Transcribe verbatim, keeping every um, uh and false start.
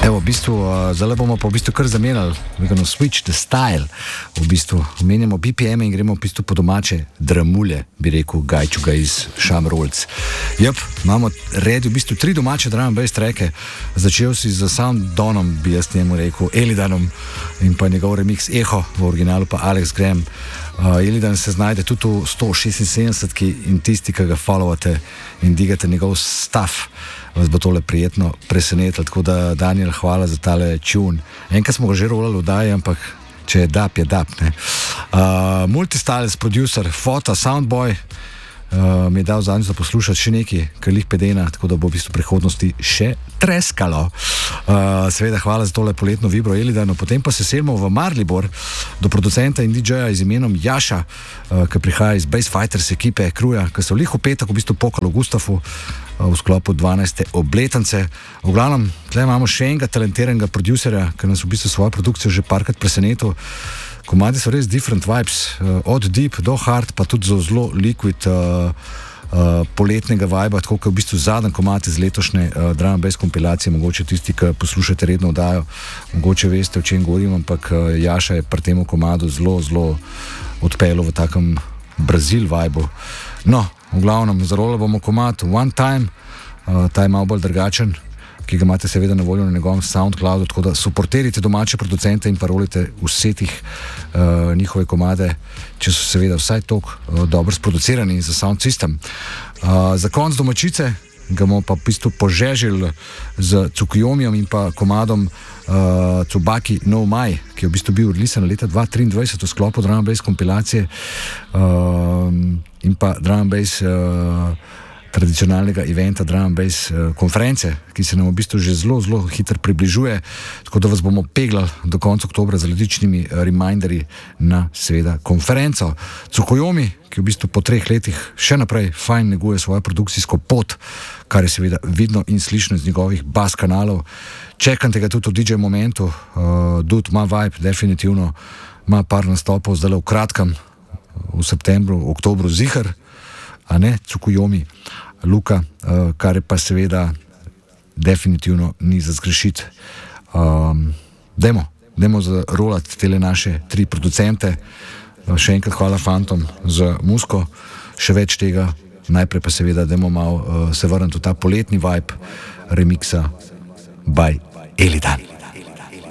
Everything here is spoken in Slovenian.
Evo, v bistvu, uh, zdaj bomo pa v bistvu kar zamenjali, we're gonna switch the style, v bistvu, menjamo B P M in gremo v bistvu po domače dramulje, bi rekel Gajčuga iz Shamrolls. Jep, imamo redi v bistvu tri domače drum and bass tracke, začel si z Sounddonom, bi jaz njemu rekel, Elidanom in pa njegov remix Echo, v originalu pa Alex Graham. Uh, Elidan se znajde tudi v sto šestinsedemdesetki in tisti, ki ga followate in digate njegov stuff, vas bo tole prijetno presenetilo, tako da Daniel, hvala za tale tune. Enkrat smo ga že rolali v daji, ampak če je dap, je dap, ne. Uh, Multistyles producer, Fota, Soundboy, uh, mi je dal zadnjič za poslušati še nekaj, kar lih pedena, tako da bo v bistvu prihodnosti še treskalo. Uh, seveda hvala za tole poletno vibro Elidano, potem pa se selimo v Maribor do producenta in D J-ja z imenom Jaša, uh, ki prihaja iz Bass Fighters ekipe Kruja, ki so lih v petek v bistvu pokali v Gustafu uh, v sklopu dvanajste obletnice. V glavnem, tle imamo še enega talentiranega producerja, ki nas v bistvu svojo produkcijo že parkrat presenetil. Komadi so res different vibes, uh, od deep do hard, pa tudi zelo liquid uh, Uh, poletnega viba, tako kot v bistvu zadnji komad iz letošnje uh, drum and bass kompilacije, mogoče tisti, ki poslušate redno oddajo, mogoče veste, o čem govorim, ampak uh, Jaša je pri tem komadu zelo, zelo odpeljal v takem Brazil vibu. No, v glavnem, zarolali bomo komad One Time, uh, ta je malo bolj drugačen, ki ga imate seveda na voljo na njegovem SoundCloudu, tako da suporterite domače producente in parolite vse tih uh, njihove komade, če so seveda vsaj toliko uh, dobro sproducirani za sound system. Uh, za konc domačice ga bomo pa v bistvu požežili z Tsukuyomijem in pa komadom uh, Tsubaki No Mai, ki je v bistvu bil releasan leta dva tisoč triindvajset v sklopu drum and bass kompilacije uh, in pa drum and bass uh, tradicionalnega eventa drum and bass uh, konference, ki se nam v bistvu že zelo, zelo hitro približuje, tako da vas bomo peglali do konca oktobra z različnimi uh, reminderji na seveda konferenco. Tsukuyomi, ki v bistvu po treh letih še naprej fajn neguje svojo produkcijsko pot, kar je seveda vidno in slišno iz njegovih bas kanalov. Čekam tega tudi v D J momentu, uh, dude ima vibe, definitivno ima par nastopov, zdaj v kratkem, v septembru, v oktobru ziher, a ne, Tsukuyomi, Luka, uh, kar je pa seveda definitivno ni za zgrešiti. Um, dajmo, dajmo zarolati tele naše tri producente. Uh, še enkrat hvala fantom za muziko, še več tega, najprej pa seveda dajmo malo uh, se vrniti v ta poletni vibe remixa by Elidan.